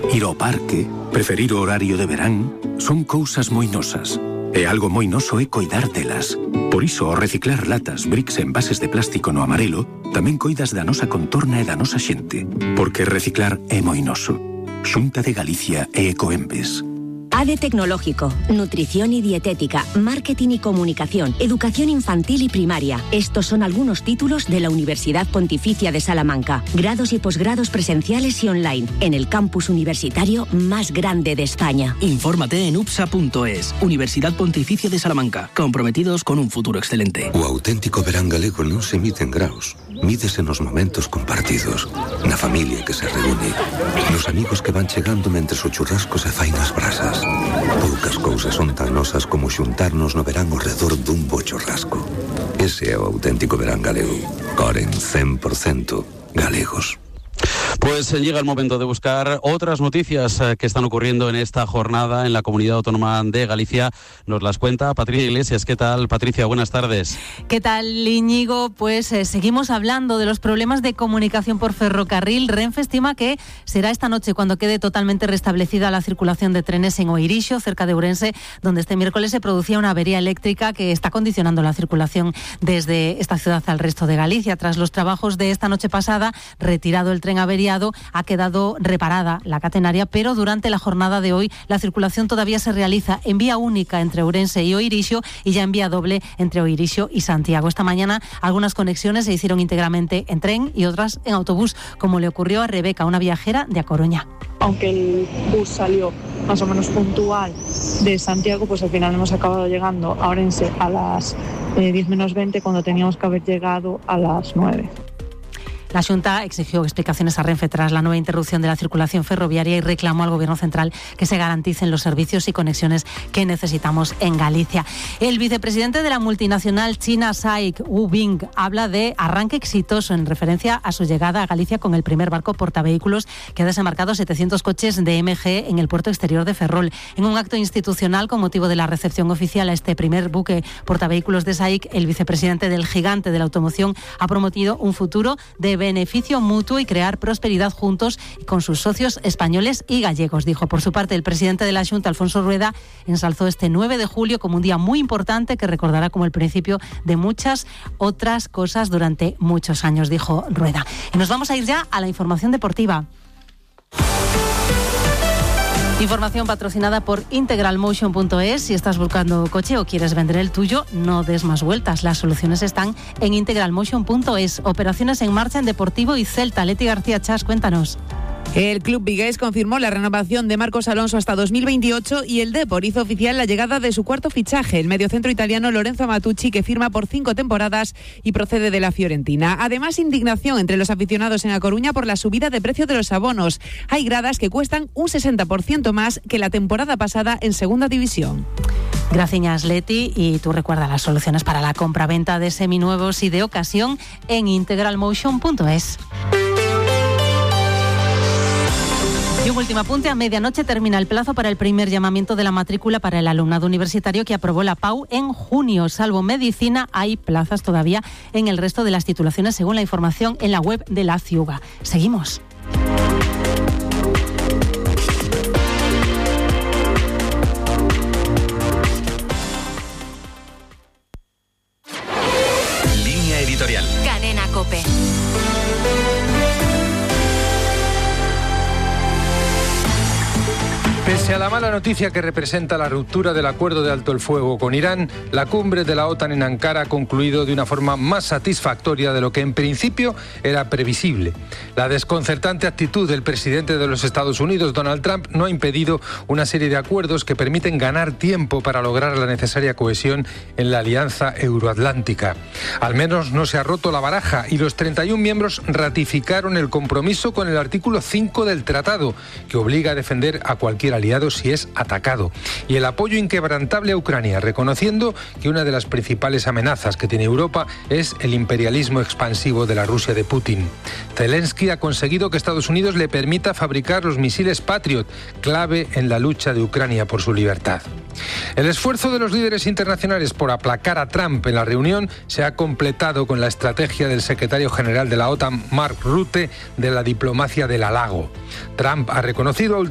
ir ao parque, preferir o horario de verán, son cousas moi nosas. E algo moi noso é coidar delas. Por iso, ao reciclar latas, bricks e envases de plástico no amarelo, tamén coidas da nosa contorna e da nosa xente. Porque reciclar é moi noso. Xunta de Galicia e Ecoembes. ADE Tecnológico, Nutrición y Dietética, Marketing y Comunicación, Educación Infantil y Primaria. Estos son algunos títulos de la Universidad Pontificia de Salamanca. Grados y posgrados presenciales y online, en el campus universitario más grande de España. Infórmate en upsa.es, Universidad Pontificia de Salamanca, comprometidos con un futuro excelente. O auténtico verán galego non se mide en graus, mídese nos momentos compartidos, na familia que se reúne, nos amigos que van chegando mentres o churrasco se fai nas brasas. Poucas cousas son tan nosas como xuntarnos no verán ao redor dun bo churrasco. Ese é o auténtico verán galego. Coren 100% galegos. Pues llega el momento de buscar otras noticias que están ocurriendo en esta jornada en la Comunidad Autónoma de Galicia. Nos las cuenta Patricia Iglesias. ¿Qué tal, Patricia? Buenas tardes. ¿Qué tal, Íñigo? Pues seguimos hablando de los problemas de comunicación por ferrocarril. Renfe estima que será esta noche cuando quede totalmente restablecida la circulación de trenes en Oirixo, cerca de Ourense, donde este miércoles se producía una avería eléctrica que está condicionando la circulación desde esta ciudad al resto de Galicia. Tras los trabajos de esta noche pasada, retirado el tren averiado, ha quedado reparada la catenaria, pero durante la jornada de hoy la circulación todavía se realiza en vía única entre Ourense y Oirixo y ya en vía doble entre Oirixo y Santiago. Esta mañana algunas conexiones se hicieron íntegramente en tren y otras en autobús, como le ocurrió a Rebeca, una viajera de A Coruña. Aunque el bus salió más o menos puntual de Santiago, pues al final hemos acabado llegando a Ourense a las 10 menos 20 cuando teníamos que haber llegado a las 9. La Xunta exigió explicaciones a Renfe tras la nueva interrupción de la circulación ferroviaria y reclamó al Gobierno central que se garanticen los servicios y conexiones que necesitamos en Galicia. El vicepresidente de la multinacional china SAIC, Wu Bing, habla de arranque exitoso en referencia a su llegada a Galicia con el primer barco portavehículos que ha desembarcado 700 coches de MG en el puerto exterior de Ferrol. En un acto institucional con motivo de la recepción oficial a este primer buque portavehículos de SAIC, el vicepresidente del gigante de la automoción ha prometido un futuro de beneficio mutuo y crear prosperidad juntos con sus socios españoles y gallegos, dijo. Por su parte, el presidente de la Xunta, Alfonso Rueda, ensalzó este 9 de julio como un día muy importante que recordará como el principio de muchas otras cosas durante muchos años, dijo Rueda. Y nos vamos a ir ya a la información deportiva. Información patrocinada por integralmotion.es. Si estás buscando coche o quieres vender el tuyo, no des más vueltas. Las soluciones están en integralmotion.es. Operaciones en marcha en Deportivo y Celta. Leti García Chas, cuéntanos. El club vigués confirmó la renovación de Marcos Alonso hasta 2028 y el Depor hizo oficial la llegada de su cuarto fichaje, el mediocentro italiano Lorenzo Matucci, que firma por 5 temporadas y procede de la Fiorentina. Además, indignación entre los aficionados en A Coruña por la subida de precio de los abonos. Hay gradas que cuestan un 60% más que la temporada pasada en Segunda División. Gracias, Leti. Y tú recuerda las soluciones para la compra-venta de seminuevos y de ocasión en integralmotion.es. Y un último apunte, a medianoche termina el plazo para el primer llamamiento de la matrícula para el alumnado universitario que aprobó la PAU en junio. Salvo medicina, hay plazas todavía en el resto de las titulaciones, según la información en la web de la CIUGA. Seguimos. Línea editorial. Cadena COPE. Pese a la mala noticia que representa la ruptura del acuerdo de alto el fuego con Irán, la cumbre de la OTAN en Ankara ha concluido de una forma más satisfactoria de lo que en principio era previsible. La desconcertante actitud del presidente de los Estados Unidos, Donald Trump, no ha impedido una serie de acuerdos que permiten ganar tiempo para lograr la necesaria cohesión en la alianza euroatlántica. Al menos no se ha roto la baraja y los 31 miembros ratificaron el compromiso con el artículo 5 del tratado, que obliga a defender a cualquier aliado si es atacado, y el apoyo inquebrantable a Ucrania, reconociendo que una de las principales amenazas que tiene Europa es el imperialismo expansivo de la Rusia de Putin. Zelensky ha conseguido que Estados Unidos le permita fabricar los misiles Patriot, clave en la lucha de Ucrania por su libertad. El esfuerzo de los líderes internacionales por aplacar a Trump en la reunión se ha completado con la estrategia del secretario general de la OTAN, Mark Rutte, de la diplomacia del halago. Trump ha reconocido a